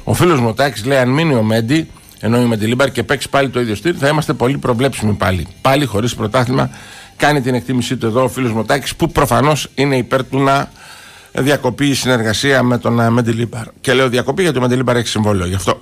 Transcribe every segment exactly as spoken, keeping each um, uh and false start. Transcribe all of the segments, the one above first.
Ο φίλος μου ο Τάκης λέει: αν μείνει ο Μέντι, εννοεί με τη Λίμπαρ, και παίξει πάλι το ίδιο στυλ, θα είμαστε πολύ προβλέψιμοι πάλι. Πάλι χωρίς πρωτάθλημα. Κάνει την εκτίμησή του εδώ ο φίλος μου ο Τάκης, που προφανώς είναι υπέρ του να διακοπεί η συνεργασία με τον Μέντι Λίμπαρ. Και λέω διακοπή γιατί ο Μέντι Λίμπαρ έχει συμβόλαιο γι' αυτό.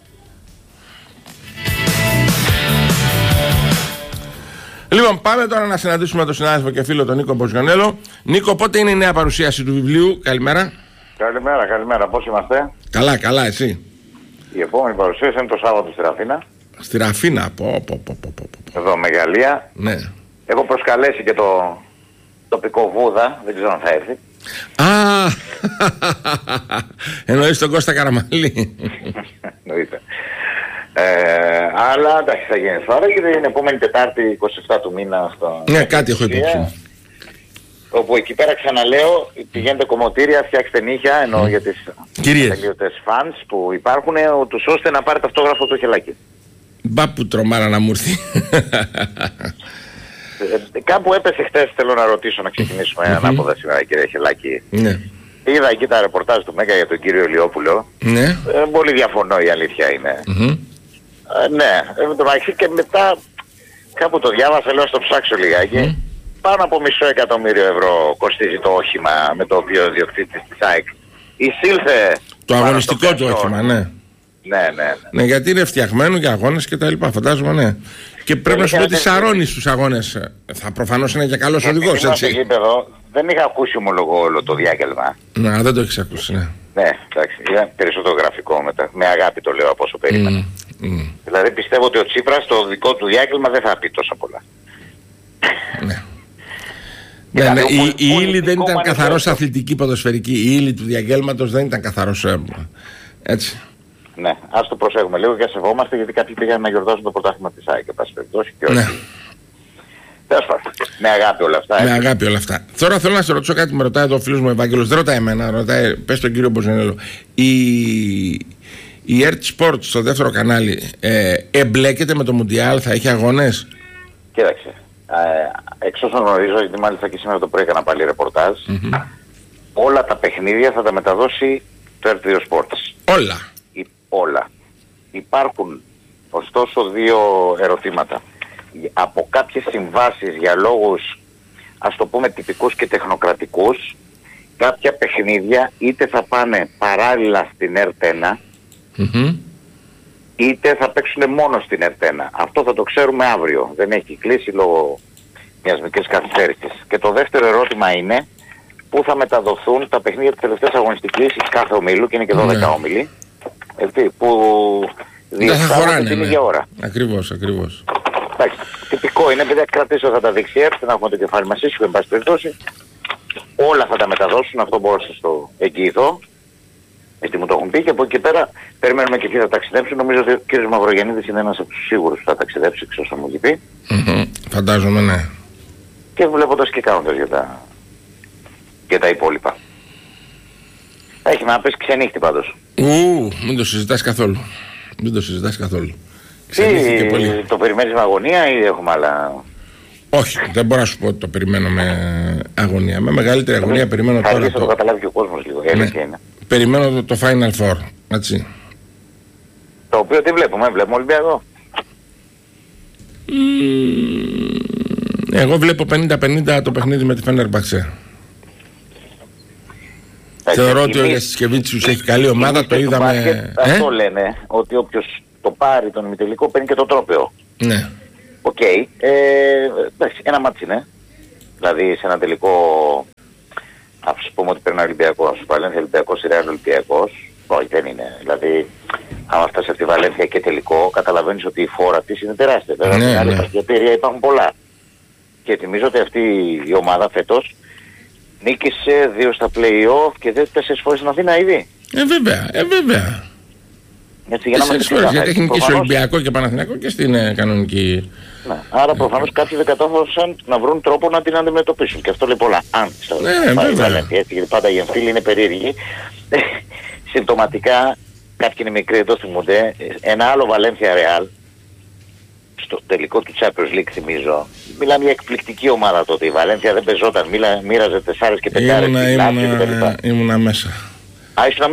Λοιπόν, πάμε τώρα να συναντήσουμε τον συνάδελφο και φίλο τον Νίκο Μποζιονέλο. Νίκο, πότε είναι η νέα παρουσίαση του βιβλίου? Καλημέρα. Καλημέρα, καλημέρα. Πώς είμαστε? Καλά, καλά, εσύ? Η επόμενη παρουσίαση είναι το Σάββατο στη Ραφίνα. Στη Ραφίνα, πω, πω, πω, πω, πω. Εδώ, Μεγαλεία. Ναι. Έχω προσκαλέσει και το τοπικό Βούδα, δεν ξέρω αν θα έρθει. Α, εννοείς τον Κώστα Καραμαλή. Εννοείται. Ε, αλλά εντάξει, θα γίνει τώρα και την επόμενη Τετάρτη εικοστή εβδόμη του μήνα στο... Ναι, κάτι έχω υπόψη. Όπου εκεί πέρα ξαναλέω, πηγαίνετε κομμωτήρια, φτιάξτε νύχια, ενώ mm. για τις τελείωτες φανς που υπάρχουν, τους ώστε να πάρετε αυτόγραφο το χελάκι. Μπα που τρομάρα να μου έρθει. Ε, κάπου έπεσε χτες, θέλω να ρωτήσω, να ξεκινήσουμε mm-hmm. ανάποδα σήμερα, κύριε Χελάκη. Ναι. Είδα εκεί τα ρεπορτάζ του Μέγκα για τον κύριο Λιόπουλο. Ναι. Ε, πολύ διαφωνώ, η αλήθεια είναι. Mm-hmm. Ε, ναι, με το μεταξύ και μετά κάπου το διάβασα, λέω στο ψάξω λιγάκι. Mm. Πάνω από μισό εκατομμύριο ευρώ κοστίζει το όχημα με το οποίο ο διοκτήτης της ΑΕΚ εισήλθε. Το αγωνιστικό του όχημα, ναι. Ναι, ναι, ναι. Ναι, γιατί είναι φτιαγμένο για αγώνες και τα λοιπά, φαντάζομαι, ναι. Και πρέπει να σου πω ότι σαρώνει στους αγώνες. Θα προφανώς είναι και καλός οδηγός, έτσι. Στο γήπεδο δεν είχα ακούσει ομολογώ όλο το διάγγελμα. Να, δεν το έχεις ακούσει, ναι. Ναι, εντάξει, είναι περισσότερο γραφικό μετά. Με αγάπη το λέω από όσο περίμενα. Mm, mm. Δηλαδή πιστεύω ότι ο Τσίπρας το δικό του διάγγελμα δεν θα πει τόσα πολλά. Ναι. Ναι, ναι, η, η ύλη δεν ήταν καθαρός αθλητική ποδοσφαιρική. Η ύλη του διαγγέλματος δεν ήταν καθαρός. Έτσι. Ναι, ας το προσέχουμε λίγο και σεβόμαστε, γιατί κάποιοι πήγαν να γιορτάσουν το πρωτάθλημα της ΑΕΚ και πάση περιπτώσει και όχι. Ναι. Τέλος πάντων, με αγάπη όλα αυτά. Με έτσι. αγάπη όλα αυτά. Τώρα θέλω να σε ρωτήσω κάτι, με ρωτάει εδώ ο φίλος μου Ευάγγελος, δεν ρωτάει εμένα, ρωτάει, πες τον κύριο Μποζενέλο. Η, η Earth Sports στο δεύτερο κανάλι ε, εμπλέκεται με το Μουντιάλ, θα έχει αγώνες? Κοίταξε. Ε, εξ όσων γνωρίζω, γιατί μάλιστα και σήμερα το πρωί έκανα πάλι ρεπορτάζ, mm-hmm. όλα τα παιχνίδια θα τα μεταδώσει το Earth δύο Sports. Όλα. Η, όλα. Υπάρχουν ωστόσο δύο ερωτήματα. Από κάποιες συμβάσεις για λόγους, ας το πούμε, τυπικούς και τεχνοκρατικούς, κάποια παιχνίδια είτε θα πάνε παράλληλα στην Ερτ ένα, mm-hmm. είτε θα παίξουν μόνο στην Ερτ ένα. Αυτό θα το ξέρουμε αύριο. Δεν έχει κλείσει λόγω μιας μικρής καθυστέρησης. Και το δεύτερο ερώτημα είναι πού θα μεταδοθούν τα παιχνίδια της τελευταίας αγωνιστικής της κάθε ομίλου, και είναι και δώδεκα mm. όμιλοι, έτσι, που διεξάγονται την ίδια ώρα. Ακριβώς, ακριβώς. Εντάξει, τυπικό είναι, επειδή κρατήσω θα τα δείξει έρθει, να έχουμε το κεφάλι μας ήσυχο, εν πάση περιπτώσει. Όλα θα τα μεταδώσουν, αυτό μπορώ να σας το εγγυηθώ. Γιατί μου το έχουν πει, και από εκεί πέρα περιμένουμε και ποιοι θα ταξιδέψουν. Νομίζω ότι ο κ. Μαυρογεννίδης είναι ένας από τους σίγουρους που θα ταξιδέψει, εξ όσων μου έχει πει. Mm-hmm. Φαντάζομαι, ναι. Και βλέποντας και κάνοντας για τα, για τα υπόλοιπα. Έχει να πες ξενύχτη πάντως. Ου, μην το συζητάς καθόλου. Μην το συζητάς καθόλου. Τι, πολύ. Το περιμένεις με αγωνία ή έχουμε άλλα? Όχι, δεν μπορώ να σου πω ότι το περιμένω με αγωνία. Με μεγαλύτερη αγωνία περιμένω θα τώρα. Θα το καταλάβει και ο κόσμος λίγο. Ναι. Είναι. Περιμένω το, το Final Four. Έτσι. Το οποίο τι βλέπουμε, βλέπουμε Ολυμπιακό. Mm, εγώ βλέπω πενήντα πενήντα το παιχνίδι με τη Φενέρμπαξε. Θεωρώ ότι ο Γιασκεβίτσιους έχει καλή ομάδα, το είδαμε. Μπάσκετ, ε? Αυτό λένε, ότι όποιος το πάρει τον ημιτελικό παίρνει και το τρόπαιο. Ναι. Οκ. Okay. Ε, ένα μάτσι είναι. Δηλαδή σε ένα τελικό, ας πούμε ότι παίρνει ο Ολυμπιακός, Βαλένθια Ολυμπιακός, Ρεάλ Ολυμπιακός. Όχι, δεν είναι. Δηλαδή, άμα φτάσει από τη Βαλένθια και τελικό, καταλαβαίνεις ότι η φόρα της είναι τεράστια. Βέβαια, ναι, στην άλλη παστιατήρια υπάρχουν πολλά. Και θυμίζω ότι αυτή η ομάδα φέτος νίκησε δύο στα play-off και δεν τέσσερις φορές στην Αθήνα ήδη. Ε, βέβαια, ε, βέβαια. Έτσι, για να τέσσερις φορές, γιατί έχει νικήσει προφανώς... Ολυμπιακό και Παναθηναϊκό και στην ε, κανονική... Ναι, άρα προφανώς κάποιοι δεν κατάφεραν να βρουν τρόπο να την αντιμετωπίσουν. Και αυτό λέει πολλά. Αν ναι, βέβαια. Έτσι, γιατί πάντα οι εμφύλοι είναι περίεργοι. Συμπτωματικά, κάποιοι είναι μικροί, εδώ θυμούνται. Ένα άλλο Βαλένθια Ρεάλ, στο τελικό του Champions League θυμίζω, μιλάμε για εκπληκτική ομάδα τότε. Η Βαλένθια δεν πεζόταν, μοίραζε τεσσάρες και πεντάρες. Ήμουνα, ήμουνα, ήμουνα μέσα. Α, ήσουν μέσα.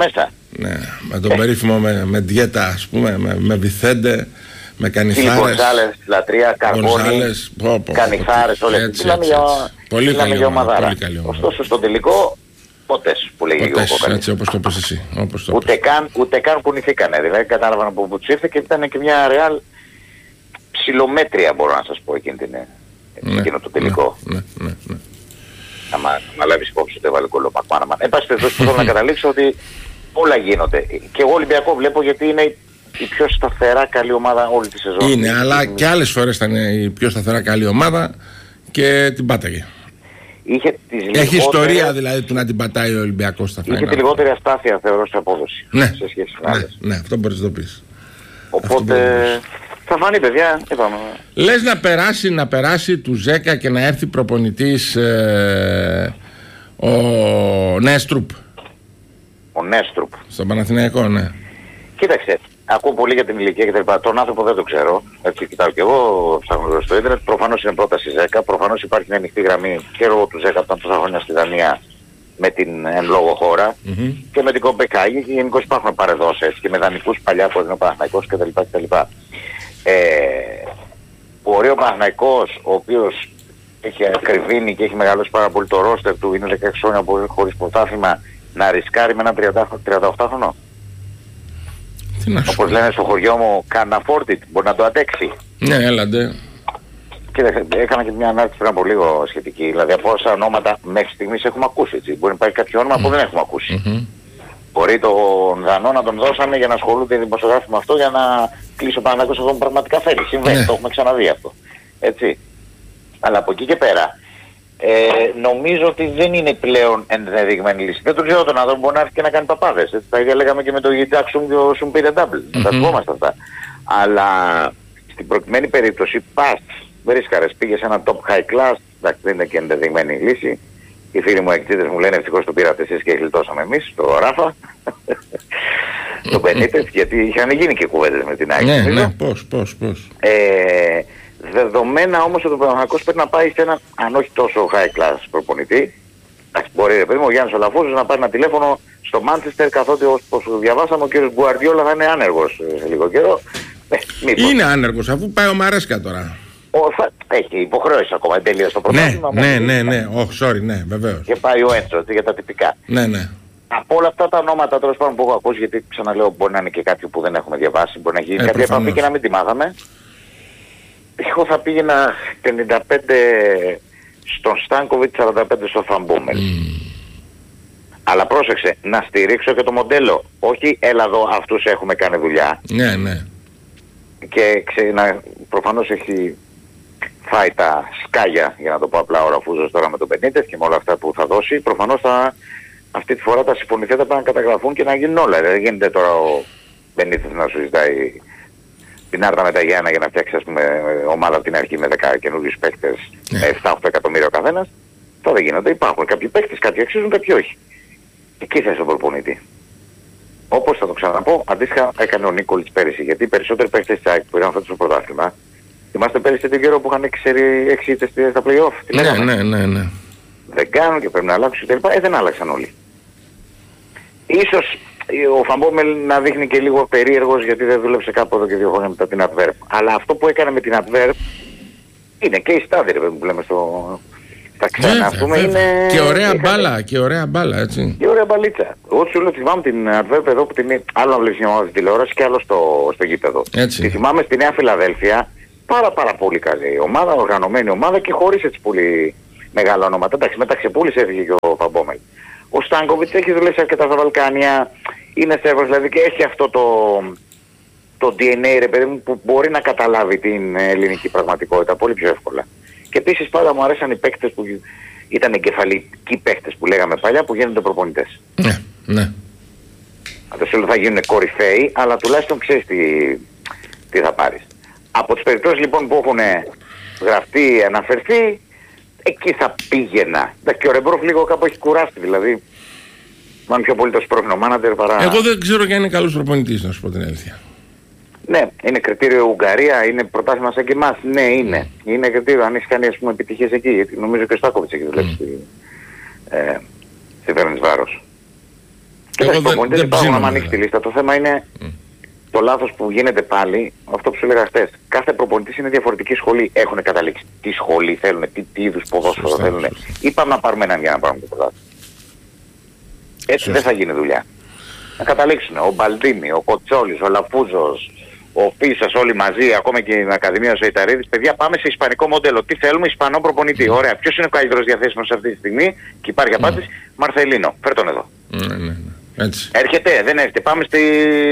Ναι, με τον περίφημο με, με διέτα, ας πούμε, με, με Βιθέντε, με Κανιθάρες. Γκονζάλες, Λατρεία, Καρβόνι, Κανιθάρες, όλες. Έτσι, Μιλάμε έτσι, για, έτσι. Πολύ καλή ομάδα. Ωστόσο στον τελικό, ποτέ που λέγει ο Κόκκαλης. Έτσι όπως το πες εσύ. Όπως το ούτε, καν, ούτε καν κουνηθήκανε. Δηλαδή κατάλαβαν από που τους ήρθε και ήταν και μια ρεάλ ψιλομέτρια, μπορώ να σας πω, εκείνη την, ναι, εκείνο το τελικό. Ναι, ναι, ναι. Να λάβεις υπόψη ότι έβαλε κολοπακμάνα. Εν πάση περιπτώσει θέλω να καταλήξω ότι όλα γίνονται. Και εγώ Ολυμπιακό βλέπω γιατί είναι η πιο σταθερά καλή ομάδα όλη τη σεζόν. Είναι, αλλά και άλλες φορές ήταν η πιο σταθερά καλή ομάδα και την πάταγε. Είχε τις Έχει λιγότερες... ιστορία δηλαδή του να την πατάει ο Ολυμπιακός στα φράγκα. Είχε τη λιγότερη αστάθεια θεωρώ σε απόδοση. Ναι, σε σχέση με άλλες. Ναι, ναι, αυτό μπορείς να το πεις. Οπότε θα φανεί, παιδιά, είπαμε. Λες να περάσει, να περάσει του Ζέκα και να έρθει προπονητής ε, ο Νέστρουπ. Ο Νέστρουπ. Στον Παναθηναϊκό, ναι. Κοίταξε, ακούω πολύ για την ηλικία και τα λοιπά. Τον άνθρωπο δεν το ξέρω. Έτσι κοιτάω και εγώ, ψάχνω στο ίντερνετ. Προφανώς είναι πρόταση Ζέκα. Προφανώς υπάρχει μια ανοιχτή γραμμή και λόγω του Ζέκα από τόσα χρόνια στη Δανία με την εν λόγω χώρα mm-hmm. και με την Κομπεκάγη και γενικώς υπάρχουν παρεδώσεις και με δανεικούς παλιά που έδινε ο Παναθηναϊκός κτλ. Ε, μπορεί ο Παναθηναϊκός, ο οποίος έχει ακριβήνει και έχει μεγαλώσει πάρα πολύ το ρόστερ του, είναι δεκαέξι χρόνια χωρίς πρωτάθλημα, να ρισκάρει με έναν τριανταοκτάχρονο. Όπως λένε στο χωριό μου, can afford it, μπορεί να το αντέξει. Ναι, έλατε. Κοίταξε, έκανα και μια ανάρτηση πριν από λίγο σχετική. Δηλαδή από όσα ονόματα μέχρι στιγμής έχουμε ακούσει. Έτσι. Μπορεί να υπάρχει κάποιο όνομα mm. που δεν έχουμε ακούσει. Mm-hmm. Μπορεί τον Δανό να τον δώσανε για να ασχολούνται οι δημοσιογράφοι με αυτό για να κλείσει ο Παναθηναϊκός αυτό που πραγματικά θέλει. Συμβαίνει, yeah. το έχουμε ξαναδεί αυτό. Έτσι. Αλλά από εκεί και πέρα ε, νομίζω ότι δεν είναι πλέον ενδεδειγμένη λύση. Δεν τον ξέρω τον άνθρωπο, μπορεί να έρθει και να κάνει παπάδες. Έτσι. Τα ίδια λέγαμε και με το Γιτζάξουμ και ο Σουμπίρε Ντάμπλ. Mm-hmm. Τα θυμόμαστε αυτά. Αλλά στην προκειμένη περίπτωση πας. Βρίσκαρες, πήγε σε ένα top high class, εντάξει δεν είναι και ενδεδειγμένη λύση. Οι φίλοι μου εκτήτες μου λένε ευτυχώς το πήρατε εσείς και γλιτώσαμε εμείς, το Ράφα, το Μπενίτες, γιατί είχαν γίνει και κουβέντες με την Άγια. Ναι, ναι, πώς, πώς, πώς. Ε, δεδομένα όμως ότι ο Παναθηναϊκός πρέπει να πάει σε έναν, αν όχι τόσο high class προπονητή, εντάξει μπορεί ρε παιδί μου ο Γιάννης Ολαφούζος να πάρει ένα τηλέφωνο στο Μάντσεστερ καθότι όπως διαβάσαμε ο κύριος Γκουαρδιόλα θα είναι άνεργος σε λίγο καιρό. Ε, είναι άνεργος αφού πάει ο Μαρέσκα τώρα. Ο, θα, έχει υποχρέωση ακόμα εντελείως στο πρωτάθλημα. Ναι, ναι, ναι, ναι, oh, sorry, ναι, βεβαίως. Και πάει ο Έντσο για τα τυπικά. Ναι, ναι. Από όλα αυτά τα ονόματα τέλος πάντων που έχω ακούσει, γιατί ξαναλέω μπορεί να είναι και κάποιο που δεν έχουμε διαβάσει, μπορεί να γίνει ε, κάποια επαφή και να μην τη μάθαμε. Εγώ θα πήγαινα πενήντα πέντε στον Στάνκοβιτ, σαράντα πέντε στο Φαμπούμελ. Mm. Αλλά πρόσεξε, να στηρίξω και το μοντέλο. Όχι έλα εδώ αυτούς έχουμε κάνει δουλειά. Ναι, ναι. Και ξε, προφανώς έχει φάει τα σκάγια, για να το πω απλά, ο Ραφούζος τώρα με τον Μπενίτες και με όλα αυτά που θα δώσει. Προφανώς θα, αυτή τη φορά τα συμφωνηθέτα πρέπει να καταγραφούν και να γίνουν όλα. Δεν γίνεται τώρα ο Μπενίτες να σου ζητάει την άρτα με τα Γιάννα για να φτιάξει ας πούμε ομάδα από την αρχή με δέκα καινούριους παίκτες yeah. με επτά οχτώ εκατομμύρια ο καθένας. Τώρα δεν γίνονται. Υπάρχουν κάποιοι παίκτες, κάποιοι αξίζουν, κάποιοι όχι. Εκεί θες τον προπονητή. Όπως θα το ξαναπώ, αντίστοιχα έκανε ο Νίκολιτς πέρυσι, γιατί οι περισσότεροι παίκτες της ΑΕΚ που ήταν φέτος στο πρωτάθλημα, θυμάστε πέρυσι την καιρό που είχαν έξι ήττες στα play-off. Ναι, ναι, ναι, ναι. Δεν κάνουν και πρέπει να αλλάξουν κτλ. Ε, δεν άλλαξαν όλοι. Ίσως ο Φαμπόμελ να δείχνει και λίγο περίεργος γιατί δεν δούλεψε κάπου εδώ και δύο χρόνια μετά την Adverb. Αλλά αυτό που έκανε με την Adverb είναι και η στάδια που λέμε στο... τα ξένα, ας πούμε, είναι... Και ωραία μπάλα, και ωραία μπάλα, έτσι. Και ωραία μπαλίτσα. Εγώ σου λέω, θυμάμαι την Adverb εδώ που την... άλλο να βλέπεις μια ομάδα στην τηλεόραση και άλλο στο, στο γήπεδο. Έτσι. Τη θυμάμαι στη Νέα Φιλαδέλφια, πάρα πάρα πολύ καλή ομάδα, οργανωμένη ομάδα και χωρίς έτσι πολύ μεγάλα ονόματα. Εντάξει, μετά ξεπούλησε έφυγε και ο Φαμπόμελ. Ο Στάνκοβιτς έχει δουλέψει αρκετά στα Βαλκάνια, είναι Σέρβος δηλαδή και έχει αυτό το... το ντι εν έι ρε παιδί μου που μπορεί να καταλάβει την ελληνική πραγματικότητα πολύ πιο εύκολα. Και επίσης πάντα μου αρέσαν οι παίκτες που ήταν εγκεφαλικοί παίκτες που λέγαμε παλιά που γίνονται προπονητές. Ναι, ναι. Αν το θέλω θα γίνουν κορυφαίοι, αλλά τουλάχιστον ξέρεις τι, τι θα πάρεις. Από τις περιπτώσεις λοιπόν που έχουν γραφτεί, αναφερθεί, εκεί θα πήγαινα. Και ο Ρεμπρόφ λίγο κάπου έχει κουράσει, δηλαδή. Μάλλον πιο πολύ το σπρώχνω μάνατερ παρά... Εγώ δεν ξέρω και αν είναι καλός προπονητής, να σου πω την αλήθεια. Ναι, είναι κριτήριο Ουγγαρία, είναι πρωτάθλημα σαν και εμάς. Ναι, είναι. Mm. Είναι κριτήριο αν έχει κάνει ας πούμε επιτυχίες εκεί. Γιατί νομίζω και ο Στάκοβιτς έχει δουλέψει mm. στη, ε, στη Βέρνης Βάρος. Κοίταξε, προπονητές υπάρχουν να ανοίξει τη λίστα. Το θέμα είναι mm. το λάθος που γίνεται πάλι, αυτό που σου έλεγα χτες. Κάθε προπονητής είναι διαφορετική σχολή. Έχουν καταλήξει τι σχολή θέλουν, τι, τι είδους ποδόσφαιρο θέλουν. Ή πάμε να πάρουμε έναν για να πάρουμε το πρωτάθλημα. Έτσι Σωστά. δεν θα γίνει δουλειά. Να καταλήξουν ο Μπαλντίνη, ο Κοτσόλης, ο Λαφούζος, ο Φίσας, όλοι μαζί, ακόμα και η Ακαδημία ο Σεϊταρίδης. Παιδιά, πάμε σε ισπανικό μοντέλο. Τι θέλουμε, ισπανό προπονητή. Mm. Ωραία, ποιος είναι ο καλύτερος διαθέσιμος αυτή τη στιγμή? Και υπάρχει απάντηση, mm. Μαρθελίνο. Φέρ τον εδώ. Mm, ναι, ναι. Έτσι. Έρχεται, δεν έρχεται. Πάμε στη,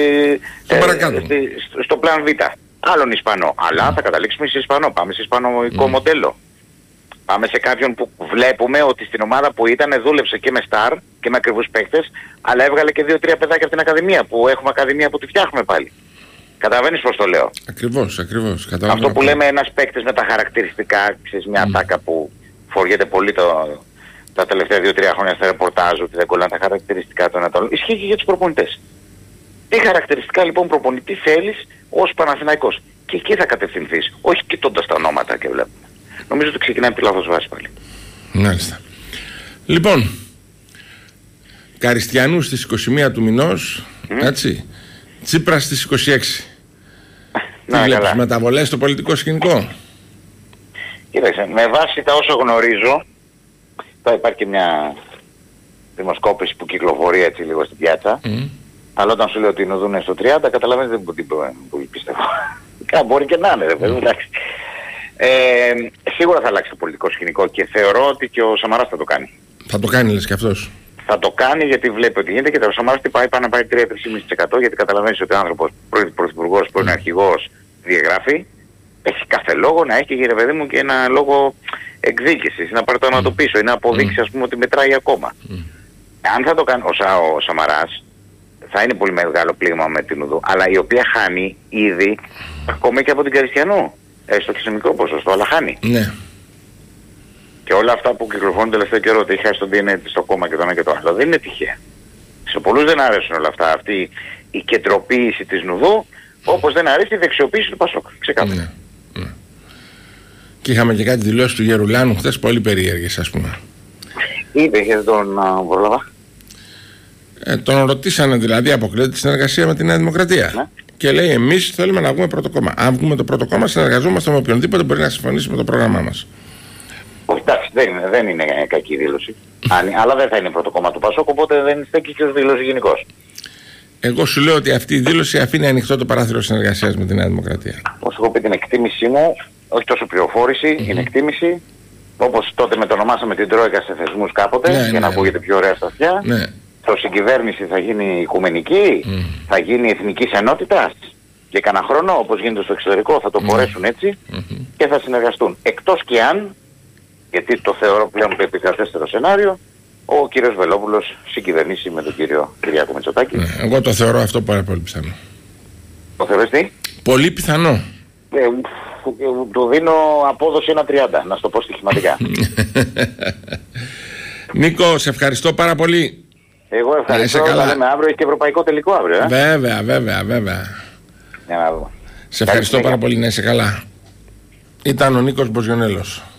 ε, στη, στο πλάν Β. Άλλον Ισπανό. Αλλά mm. θα καταλήξουμε σε Ισπανό. Πάμε σε ισπανικό mm. μοντέλο. Πάμε σε κάποιον που βλέπουμε ότι στην ομάδα που ήταν δούλεψε και με στάρ και με ακριβούς παίκτες, αλλά έβγαλε και δύο-τρία παιδάκια από την Ακαδημία, που έχουμε Ακαδημία που τη φτιάχνουμε πάλι. Καταλαβαίνεις πώς το λέω? Ακριβώς, ακριβώς. Αυτό που λέμε ένας παίκτης με τα χαρακτηριστικά, ξέρεις, μια mm. ατάκα που φοριέται πολύ το, τα τελευταία δύο-τρία χρόνια στα ρεπορτάζ, ότι δεν κολλάνε τα χαρακτηριστικά των ατόμων. Ισχύει και για τους προπονητές. Τι χαρακτηριστικά λοιπόν προπονητή θέλεις ως Παναθηναϊκός? Και εκεί θα κατευθυνθείς, όχι κοιτώντας τα ονόματα και βλέπουμε. Νομίζω ότι ξεκινάει από τη λάθος βάση πάλι. Μάλιστα. Λοιπόν, Καριστιανού στις είκοσι μία του μηνός, mm. έτσι, Τσίπρας στις είκοσι έξι. Τι βλέπεις, μεταβολές στο πολιτικό σκηνικό? Κοίταξε, με βάση τα όσο γνωρίζω, θα υπάρχει και μια δημοσκόπηση που κυκλοφορεί έτσι λίγο στην πιάτσα, mm. αλλά όταν σου λέω ότι νοδούνε στο τριάντα, καταλαβαίνεις δεν πολύ πιστεύω. Μπορεί και να είναι, ρε παιδί, εντάξει. Ε, σίγουρα θα αλλάξει το πολιτικό σκηνικό και θεωρώ ότι και ο Σαμαράς θα το κάνει. Θα το κάνει, λες και αυτός? Θα το κάνει γιατί βλέπει ότι γίνεται και ο Σαμαράς τι πάει, πάει να πάει τρία με τρία κόμμα πέντε τοις εκατό γιατί καταλαβαίνεις ότι ο άνθρωπος πρώην πρωθυπουργός, πρώην αρχηγός διαγράφει, έχει κάθε λόγο να έχει, κύριε παιδί μου, και ένα λόγο εκδίκησης, να πάρει το αίμα του πίσω ή να αποδείξει, ας πούμε, ότι μετράει ακόμα. Mm. Αν θα το κάνει ο, Σα, ο Σαμαράς, θα είναι πολύ μεγάλο πλήγμα με την Ουδού, αλλά η οποία χάνει ήδη ακόμα και από την Καριστιανού. Έστω και σε μικρό ποσοστό, αλλά χάνει. Ναι. Και όλα αυτά που κυκλοφορούν τελευταίο καιρό, ότι έχει χάσει το ντι εν έι της στο κόμμα και το ένα και το άλλο, δεν είναι τυχαία. Σε πολλούς δεν αρέσουν όλα αυτά. Αυτή η κεντροποίηση της Νουδού, όπως δεν αρέσει η δεξιοποίηση του Πασόκ. Ξεκάθαρα. Ναι. Ναι. Και είχαμε και κάτι δηλώσεις του Γερουλάνου χθες πολύ περίεργες, ας πούμε. Είπε, είχε τον πρόλαβα. Ε, τον ρωτήσανε δηλαδή, αποκλείεται τη συνεργασία με τη Νέα Δημοκρατία. Ναι. Και λέει, εμείς θέλουμε να βγούμε πρώτο κόμμα. Αν βγούμε το πρώτο κόμμα, συνεργαζόμαστε με οποιονδήποτε μπορεί να συμφωνήσει με το πρόγραμμά μας. Όχι, εντάξει, δεν είναι, δεν είναι κακή δήλωση. Αν, αλλά δεν θα είναι πρώτο κόμμα του Πασόκ, οπότε δεν στέκει και ως δήλωση γενικώς. Εγώ σου λέω ότι αυτή η δήλωση αφήνει ανοιχτό το παράθυρο συνεργασίας με τη Νέα Δημοκρατία. Όπως έχω πει την εκτίμησή μου, όχι τόσο πληροφόρηση, mm-hmm. είναι εκτίμηση. Όπως τότε μετονομάσαμε την Τρόικα σε θεσμούς κάποτε, ναι, για ναι, να ακούγεται πιο ωραία στα αυτιά. Ναι. Το συγκυβέρνηση θα γίνει οικουμενική, mm. θα γίνει εθνικής ενότητας για κανένα χρόνο, όπως γίνεται στο εξωτερικό, θα το μπορέσουν mm. έτσι mm-hmm. και θα συνεργαστούν. Εκτός και αν, γιατί το θεωρώ πλέον το επικρατέστερο σενάριο, ο κύριος Βελόπουλος συγκυβερνήσει με τον κύριο Κυριάκο Μητσοτάκη. Ναι, εγώ το θεωρώ αυτό πάρα πολύ πιθανό. Το θεωρείς τι? Πολύ πιθανό. Ε, του δίνω απόδοση ένα τριάντα, να σου το πω στοιχηματικά. Νίκο, σε ευχαριστώ πάρα πολύ. Εγώ ευχαριστώ, θα λέμε αύριο, έχει και ευρωπαϊκό τελικό αύριο. Ε? Βέβαια, βέβαια, βέβαια. Για να δω. Σε ευχαριστώ πάρα πολύ, να είσαι καλά. Ήταν ο Νίκος Μποζιονέλος.